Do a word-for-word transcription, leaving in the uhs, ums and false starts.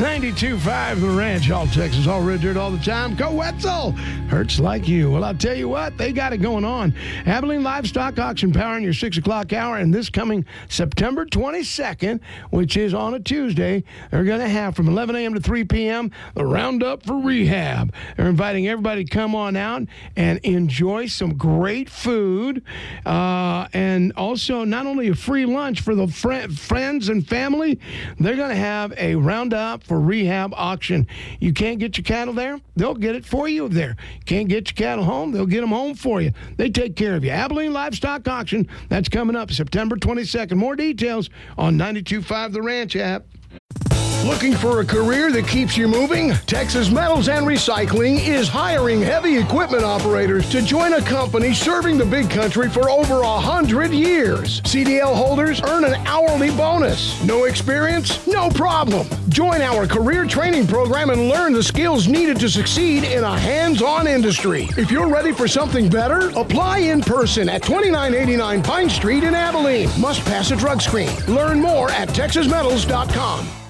ninety-two point five The Ranch, all Texas, all red dirt all the time. Go Wetzel! Hurts like you. Well, I'll tell you what, they got it going on. Abilene Livestock Auction powering your six o'clock hour, and this coming September twenty-second, which is on a Tuesday, they're going to have from eleven a.m. to three p.m. the Roundup for Rehab. They're inviting everybody to come on out and enjoy some great food, uh, and also not only a free lunch for the fr- friends and family, they're going to have a Roundup for Rehab auction. You can't get your cattle there, they'll get it for you there. Can't get your cattle home, they'll get them home for you. They take care of you. Abilene Livestock Auction, that's coming up September twenty-second. More details on ninety-two point five The Ranch app. Looking for a career that keeps you moving? Texas Metals and Recycling is hiring heavy equipment operators to join a company serving the big country for over a hundred years. C D L holders earn an hourly bonus. No experience? No problem. Join our career training program and learn the skills needed to succeed in a hands-on industry. If you're ready for something better, apply in person at twenty-nine eighty-nine Pine Street in Abilene. Must pass a drug screen. Learn more at texas metals dot com.